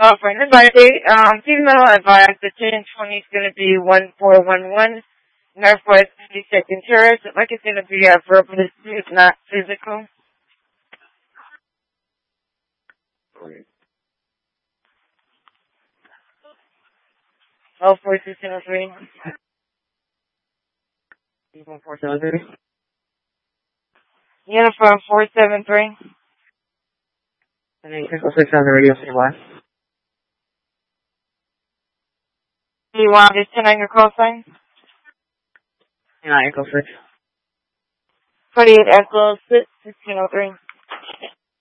Offering advisory, female advised the 1020 is going to be 1411, Northwest 52nd Terrace. Like it's going to be a verbal dispute, not physical. Oh, 4603. 473. Uniform 473. And then Echo 6 on the radio, say what? Do you want this 10 on your call sign? Yeah, Echo 6. 48 Echo 6, 1603.